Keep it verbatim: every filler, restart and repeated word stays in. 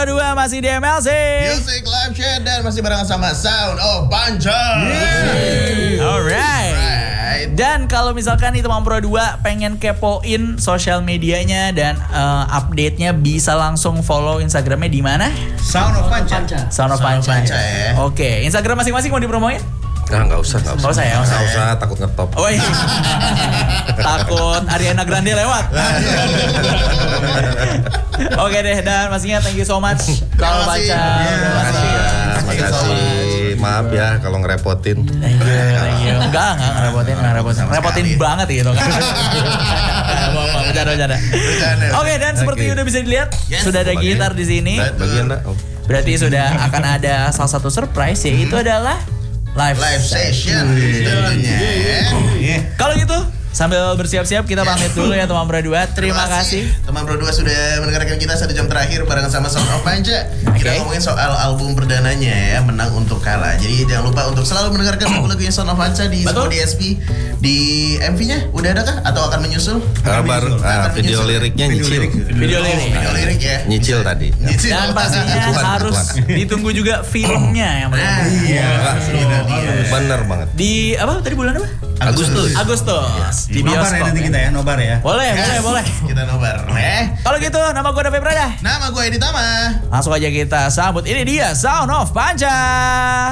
Pro dua masih di M L C Music Live Chat dan masih barengan sama Sound of Panca. yeah. Alright. Right. Dan kalau misalkan nih teman Pro dua pengen kepoin sosial medianya dan uh, update-nya, bisa langsung follow Instagramnya di mana? Sound of Panca. Sound of Panca. Panca ya. Oke, Instagram masing-masing mau dipromoin? Nah, nggak usah, nggak usah. Nggak usah ya, nggak usah. Nggak usah, takut ngetop. Oh iya. Takut Ariana Grande lewat. Oke deh, dan pastinya thank you so much. Kalau baca. Terima kasih ya. Terima kasih. Maaf ya kalau ngerepotin. Thank you, thank you. Enggak, enggak ngerepotin, enggak ngerepotin. Ngerepotin banget gitu kan. Bercanda-bercanda. Oke, dan seperti udah bisa dilihat, sudah ada gitar di sini. Bagian dah. Berarti sudah akan ada salah satu surprise, yaitu adalah live, Live session tentunya. Kalau gitu, sambil bersiap-siap kita pamit dulu ya teman Pro dua. Terima kasih. Teman Pro dua sudah mendengarkan kita satu jam terakhir barengan sama Sound of Panca. Kita Okay. ngomongin soal album perdananya ya, Menang Untuk Kalah. Jadi jangan lupa untuk selalu mendengarkan lagu-lagunya Sound of Panca di Betul. semua D S P. Di M V-nya udah ada kah? Atau akan menyusul? Ah, baru ah, Akan video menyusul. liriknya Video nyicil. lirik. Video lirik. Video lirik ya. Nyicil tadi. Nyicil. Dan pastinya Tuhan, harus Tuhan. ditunggu juga filmnya yang Nah, paling iya. Iya, iya. Bener banget. di apa tadi bulan apa? Agustus. Agustus di Nobar ya bioskop. nanti kita ya, nobar ya. Boleh, Yes. boleh, boleh. Kita nobar ya. Kalau gitu, nama gue David Prada. Nama gue Edi Tama. Langsung aja kita sambut. Ini dia Sound of Panca.